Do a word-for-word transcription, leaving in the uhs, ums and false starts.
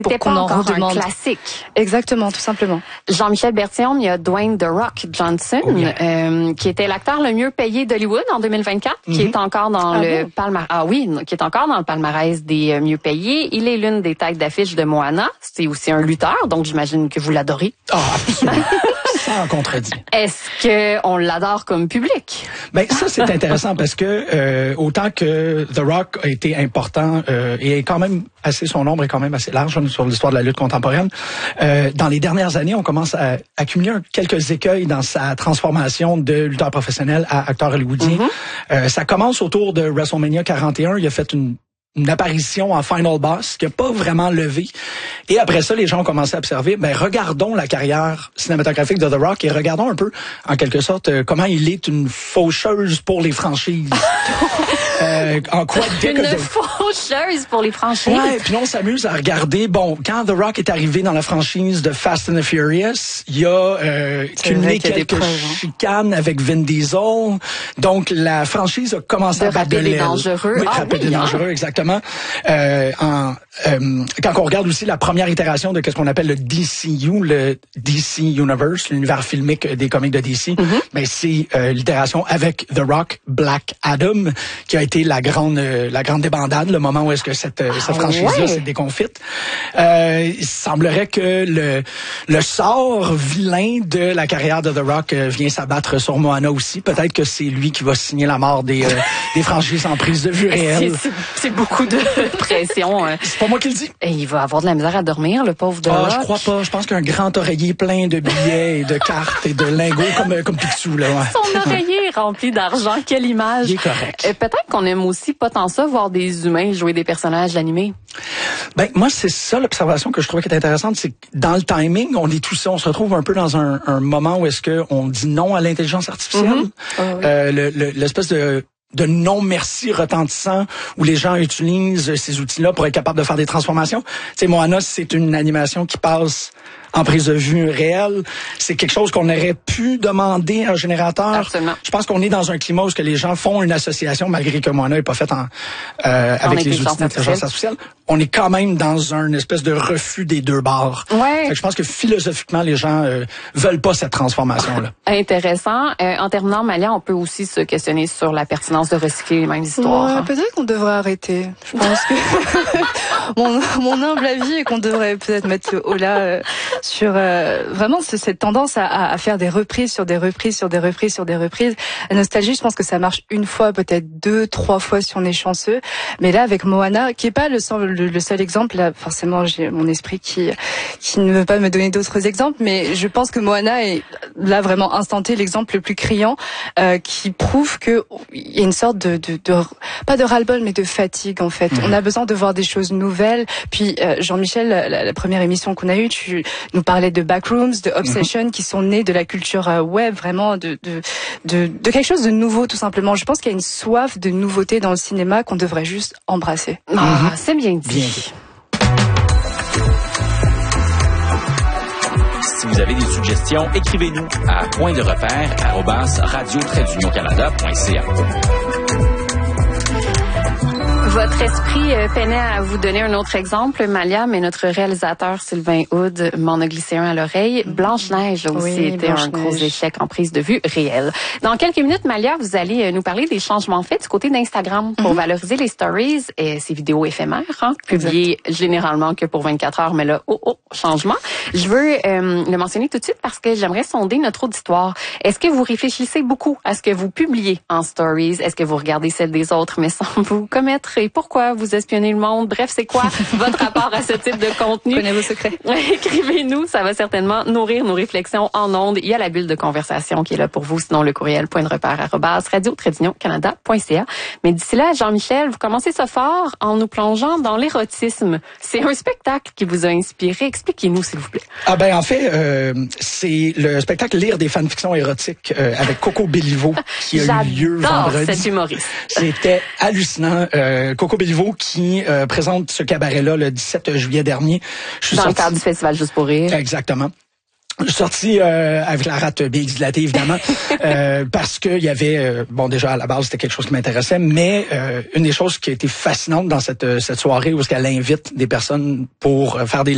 pour qu'on en redemande. Un classique. Exactement, tout simplement. Jean-Michel Bertillon, il y a Dwayne The Rock Johnson, oh yeah. euh, qui était l'acteur le mieux payé d'Hollywood en deux mille vingt-quatre, mm-hmm. qui est encore dans ah le bon? palmarès. Ah oui, qui est encore dans le palmarès des mieux payés. Il est l'une des têtes d'affiche de Moana. C'est aussi un lutteur, donc j'imagine que vous l'adorez. Ah, oh, absolument. Sans contredit. Est-ce que on l'adore comme public? Ben ça c'est intéressant parce que euh, autant que The Rock a été important euh, et est quand même assez son nombre est quand même assez large sur l'histoire de la lutte contemporaine. Euh, dans les dernières années, on commence à accumuler quelques écueils dans sa transformation de lutteur professionnel à acteur hollywoodien. Mm-hmm. Euh, ça commence autour de WrestleMania quarante et un. Il a fait une une apparition en Final Boss qui n'a pas vraiment levé. Et après ça, les gens ont commencé à observer, ben regardons la carrière cinématographique de The Rock et regardons un peu, en quelque sorte, euh, comment il est une faucheuse pour les franchises. euh, en quoi Une de... faucheuse pour les franchises. Ouais, puis on s'amuse à regarder, bon, quand The Rock est arrivé dans la franchise de Fast and the Furious, il y a euh, cumulé quelques preuves, hein. chicanes avec Vin Diesel. Donc, la franchise a commencé de à battre de l'aile. Rapide et dangereux. Oui, ah, Rapide oui, et hein. dangereux, exactement. Euh, en, euh, quand on regarde aussi la première itération de ce qu'on appelle le D C U, le D C Universe, l'univers filmique des comics de D C, mm-hmm. ben c'est euh, l'itération avec The Rock, Black Adam, qui a été la grande euh, la grande débandade, le moment où est-ce que cette, ah, cette franchise-là ouais. s'est déconfite. Euh, il semblerait que le le sort vilain de la carrière de The Rock euh, vient s'abattre sur Moana aussi. Peut-être que c'est lui qui va signer la mort des, euh, des franchises en prise de vue réelle. C'est, c'est, c'est beaucoup de pression. Hein. C'est pas moi qui le dis. Et il va avoir de la misère à dormir, le pauvre The Rock. Ah, je crois pas. Je pense qu'un grand oreiller plein de billets et de cartes et de lingots comme comme Picsou là. Ouais. Son oreiller rempli d'argent, quelle image. Il est correct. Euh, peut-être qu'on aime aussi pas tant ça voir des humains jouer des personnages animés. Ben moi c'est ça l'observation que je trouvais qui est intéressante, c'est que dans le timing, on est tous on se retrouve un peu dans un, un moment où est-ce que on dit non à l'intelligence artificielle. Mm-hmm. Oh, oui. euh, le, le, l'espèce de de non-merci retentissant où les gens utilisent ces outils-là pour être capables de faire des transformations. Tu sais, Moana, c'est une animation qui passe en prise de vue réelle. C'est quelque chose qu'on aurait pu demander à un générateur. Absolument. Je pense qu'on est dans un climat où que les gens font une association, malgré que Moana n'est pas faite en, euh, avec les outils d'intelligence artificielle. On est quand même dans un espèce de refus des deux bords. Ouais. Fait que je pense que philosophiquement, les gens euh, veulent pas cette transformation-là. Intéressant. Euh, en terminant, Malia, on peut aussi se questionner sur la pertinence de recycler les mêmes histoires. Ouais, hein. Peut-être qu'on devrait arrêter. Je pense que mon, mon humble avis est qu'on devrait peut-être mettre au là euh, sur euh, vraiment cette tendance à, à faire des reprises sur des reprises sur des reprises sur des reprises. La nostalgie, je pense que ça marche une fois, peut-être deux, trois fois si on est chanceux. Mais là, avec Moana, qui est pas le seul, le, le seul exemple, là, forcément, j'ai mon esprit qui qui ne veut pas me donner d'autres exemples, mais je pense que Moana est là vraiment instanté l'exemple le plus criant, euh, qui prouve que il y a une sorte de, de, de pas de ras-le-bol, mais de fatigue en fait. Mmh. On a besoin de voir des choses nouvelles. Puis euh, Jean-Michel, la, la première émission qu'on a eue, tu nous parlais de Backrooms, de Obsession, mmh. qui sont nés de la culture euh, web, vraiment de, de de de quelque chose de nouveau tout simplement. Je pense qu'il y a une soif de nouveauté dans le cinéma qu'on devrait juste embrasser. Ah, mmh. c'est bien dit. Bien dit. Si vous avez des suggestions, écrivez-nous à point de repère arobase radio trait d'union canada point c a. Votre esprit euh, peinait à vous donner un autre exemple, Malia, mais notre réalisateur Sylvain Hood m'en a glissé un à l'oreille. Blanche-Neige a aussi oui, été Blanche-Neige. un gros échec en prise de vue réelle. Dans quelques minutes, Malia, vous allez euh, nous parler des changements faits du côté d'Instagram pour mm-hmm. valoriser les stories et ces vidéos éphémères, hein, publiées généralement que pour vingt-quatre heures, mais là, oh, oh, changement. Je veux euh, le mentionner tout de suite parce que j'aimerais sonder notre auditoire. Est-ce que vous réfléchissez beaucoup à ce que vous publiez en stories? Est-ce que vous regardez celles des autres, mais sans vous commettre? Et pourquoi vous espionnez le monde? Bref, c'est quoi votre rapport à ce type de contenu? Connaissez vos secrets. Écrivez-nous, ça va certainement nourrir nos réflexions en ondes. Il y a la bulle de conversation qui est là pour vous, sinon le courriel point de repère arobase radio trait d'union canada point c a. Mais d'ici là, Jean-Michel, vous commencez ça fort en nous plongeant dans l'érotisme. C'est un spectacle qui vous a inspiré. Expliquez-nous, s'il vous plaît. Ah ben en fait, euh, c'est le spectacle Lire des fanfictions érotiques euh, avec Coco Bellivo qui a eu lieu vendredi. J'adore cet humoriste. C'était hallucinant. Euh, Coco Bellivo qui euh, présente ce cabaret-là le dix-sept juillet dernier. Je suis Dans sorti... le cadre du Festival Juste pour rire. Exactement. Je suis sorti euh, avec la rate bien dilatée, évidemment, euh, parce que il y avait, euh, bon déjà à la base c'était quelque chose qui m'intéressait, mais euh, une des choses qui a été fascinante dans cette cette soirée où est-ce qu'elle invite des personnes pour faire des